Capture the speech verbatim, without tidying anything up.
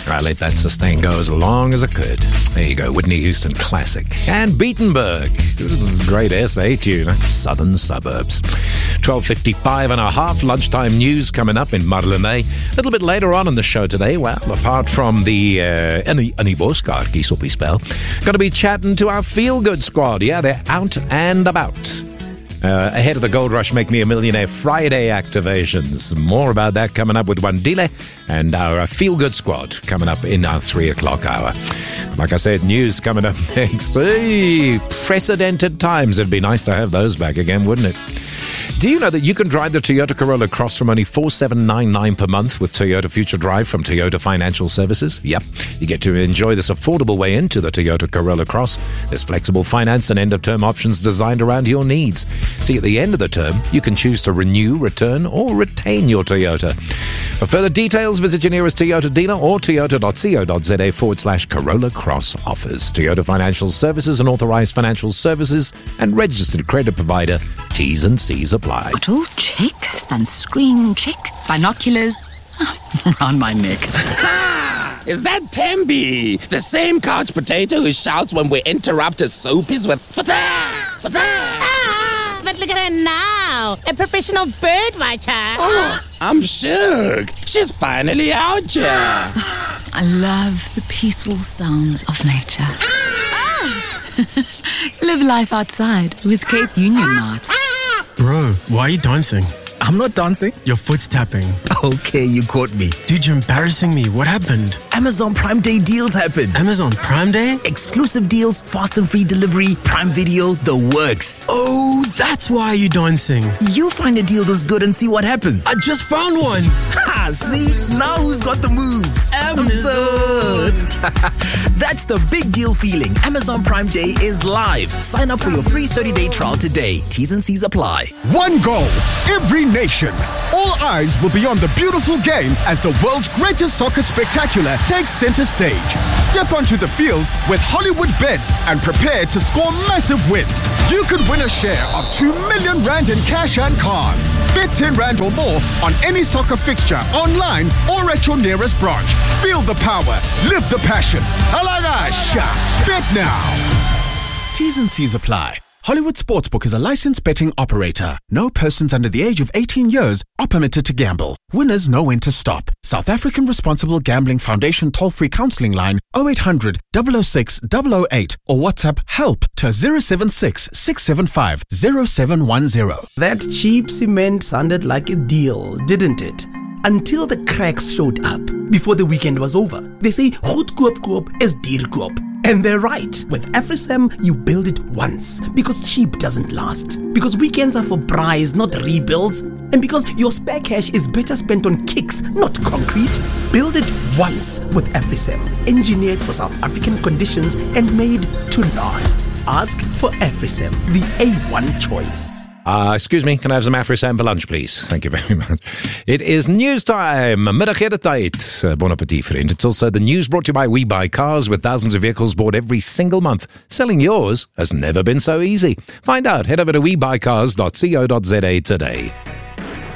I let that sustain go as long as it could. There you go, Whitney Houston classic. And Beatenberg. This is a great S A tune. Southern Suburbs. twelve fifty-five and a half. Lunchtime news coming up in Marlene. A little bit later on in the show today, well, apart from the uh, Annie Boskaartjies op die spel, going to be chatting to our Feel Good squad. Yeah, they're out and about. Uh, ahead of the Gold Rush Make Me a Millionaire Friday activations. More about that coming up with Wandile and our Feel Good squad coming up in our three o'clock hour. Like I said, news coming up next. Hey, precedented times. It'd be nice to have those back again, wouldn't it? Do you know that you can drive the Toyota Corolla Cross from only four thousand seven hundred ninety-nine dollars per month with Toyota Future Drive from Toyota Financial Services? Yep. You get to enjoy this affordable way into the Toyota Corolla Cross. There's flexible finance and end-of-term options designed around your needs. See, at the end of the term, you can choose to renew, return, or retain your Toyota. For further details, visit your nearest Toyota dealer or toyota.co.za forward slash Corolla Cross offers. Toyota Financial Services, an authorized financial services and registered credit provider. T's and C's apply. Bottle check, sunscreen check, binoculars around my neck. Is that Tembi, the same couch potato who shouts when we interrupt his soapies with fata, fata? Ah, but look at her now, a professional bird watcher. Oh, I'm shook. She's finally out here. I love the peaceful sounds of nature. Ah. Live life outside with Cape Union Mart. Bro, why are you dancing? I'm not dancing. Your foot's tapping. Okay, you caught me. Dude, you're embarrassing me. What happened? Amazon Prime Day deals happened. Amazon Prime Day? Exclusive deals, fast and free delivery, Prime Video, the works. Oh, that's why you're dancing. You find a deal that's good and see what happens. I just found one. Ha, see? Now who's got the moves? Amazon. That's the big deal feeling. Amazon Prime Day is live. Sign up for your free thirty-day trial today. T's and C's apply. One goal, every nation. All eyes will be on the beautiful game as the world's greatest soccer spectacular takes center stage. Step onto the field with Hollywood Bets and prepare to score massive wins. You could win a share of two million rand in cash and cars. Bet ten rand or more on any soccer fixture online or at your nearest branch. Feel the power, live the passion. Alagasha. Bet now. T's and C's apply. Hollywood Sportsbook is a licensed betting operator. No persons under the age of eighteen years are permitted to gamble. Winners know when to stop. South African Responsible Gambling Foundation toll-free counseling line oh eight hundred, double oh six, double oh eight or WhatsApp HELP to zero seven six, six seven five, zero seven one zero. That cheap cement sounded like a deal, didn't it? Until the cracks showed up. Before the weekend was over, they say goed koop koop is duur koop. And they're right. With AfriSam, you build it once because cheap doesn't last. Because weekends are for braais, not rebuilds. And because your spare cash is better spent on kicks, not concrete. Build it once with AfriSam. Engineered for South African conditions and made to last. Ask for AfriSam, the A one choice. Uh, excuse me, can I have some AfriSam for lunch, please? Thank you very much. It is news time. Middagete uh, Bon appetit, friend. It's also the news brought to you by We Buy Cars, with thousands of vehicles bought every single month. Selling yours has never been so easy. Find out. Head over to we buy cars dot co dot za today.